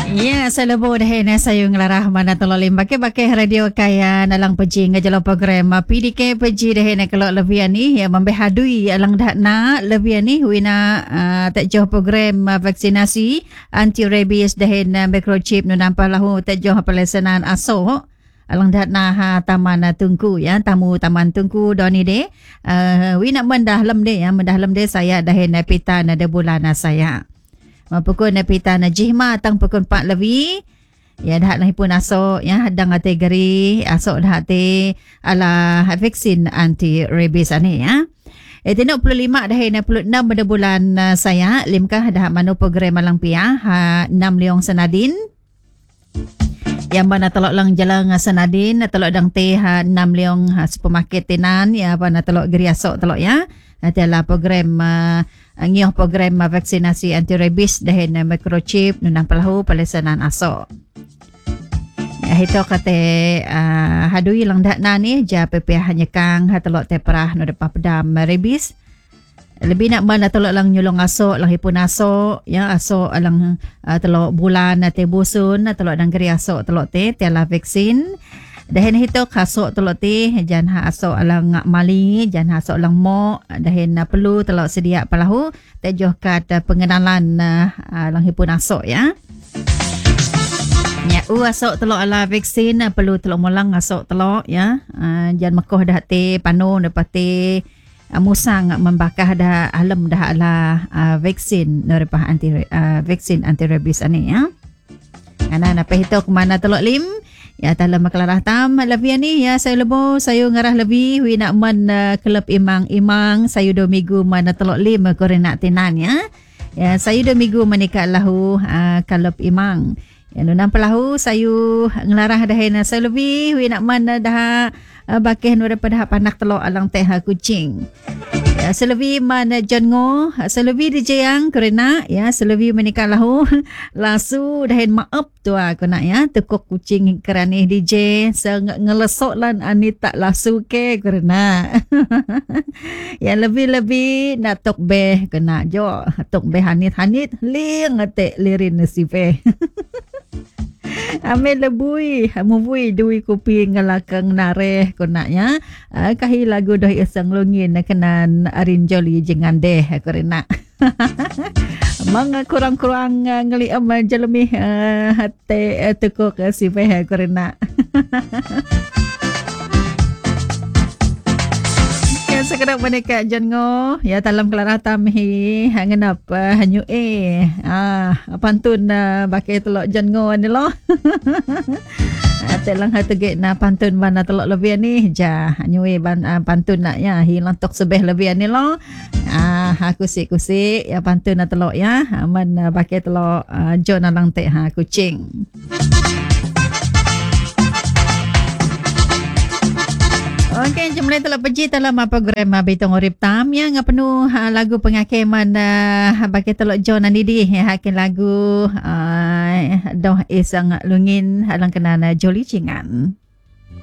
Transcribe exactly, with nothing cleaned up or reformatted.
Ya, selalu dah na sayong larah mana tololim bake-bake radio kaya nalang peji ngajalo program P D K peji dah na kalau lebih ni ya membehadui alang dah na lebih ni wina uh, tak jauh program uh, vaksinasi anti rabies dah na microchip nu nampak lahu tak jauh pelaksanaan aso alang dah na ha taman tungku ya tamu taman tungku doni de uh, wina mendah lem de ya mendah lem de saya dah na pita na de bulan saya Mapukun na pita na jihma tang pukun empat lebih. Ya dah lah pun asok ya hadang kategori asok dah te ala vaksin anti rabies ani ya. Eh tinok puluh lima dah na puluh enam pada bulan uh, saya limkah dah manu program malang pia ha enam liong senadin. Yang mana telok lang jalan senadin telok dang te ha enam liong ha, supermarket tenan ya apa na telok geri asok telok ya. Nanti ala program uh, ngioh program uh, vaksinasi anti rabies dahin uh, microchip nunang pelahu pelaksanaan aso. Ya itu kata uh, hadui lang dak na ni ja P P H nyekang ha telok te perah nu depa pedam uh, rabies. Lebih nak mana telok lang nyulong aso lang hipun aso ya aso alang uh, telok bulan uh, te busun uh, telok dang geri aso telok te tiala vaksin. Dahin hito kasok telok ti jan ha asok alang mali jan ha asok alang mo dahin uh, perlu telok sedia palahu tejoh kat uh, pengenalan uh, alang hipun asok ya. Ya u asok telok ala vaksin uh, perlu telok molang asok telok ya. Uh, jan mekoh dah ti panu dapat ti uh, musang membakah dah alam dah ala uh, vaksin nerepah anti uh, vaksin anti rabies ani ya. Ana apa hito ke mana telok lim ya dalam kelarah tam lebih ni ya saya lebo saya ngarah lebih wi nak men uh, kelab imang-imang saya do minggu mana telok lima korena tenan ya. Ya saya do minggu menikah lahu uh, kelab imang. Ya nunam pelahu saya ngelarah dah na saya lebih wi nak men uh, dah uh, bakeh nu daripada panak telok alang teh kucing. Ya selebih mana jongo selebih di jayang kerana ya selebih menikah lahu lasu dahin maaf tua aku nak ya tekuk kucing kerana D J sangat ngelesok lan ani tak lasu ke kerana ya lebih-lebih nak tok beh kena jo tok beh hanit-hanit ling atek lirin nasibe Ame lebui, mubui dui kopi ngelakang nareh konaknya. Uh, kahi lagu dah isang lungin kenan arin joli jangan deh korena. Mang kurang-kurang uh, ngeli am jalmi uh, hate uh, tekuk uh, si peh korena. Sekedar menikah jengo ya dalam kelarah tamhi ngenap uh, hanyu eh ah pantun uh, bakai telok jengo ni lo telang hatege na pantun mana telok lebih ni ja hanyu eh ban uh, pantun nak ya hilang tok sebeh lebih ni lo ah aku kusik-kusik ya pantun na telok ya man uh, bakai telok uh, jon alang te ha kucing. Okey, jumlah telah pergi dalam program Betong Urip Tam yang penuh uh, lagu pengakiman uh, bagi telok John Andidi yang hakin lagu uh, doh isang lungin halang kenana Joli Cingan.